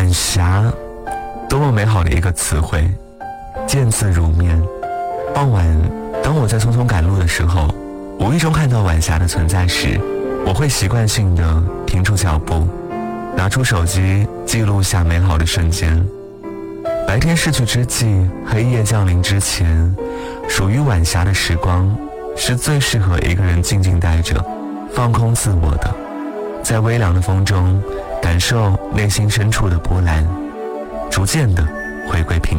晚霞，多么美好的一个词汇，见字如面。傍晚，当我在匆匆赶路的时候，无意中看到晚霞的存在时，我会习惯性地停住脚步，拿出手机记录下美好的瞬间。白天逝去之际，黑夜降临之前，属于晚霞的时光是最适合一个人静静待着，放空自我的，在微凉的风中感受内心深处的波澜，逐渐地回归平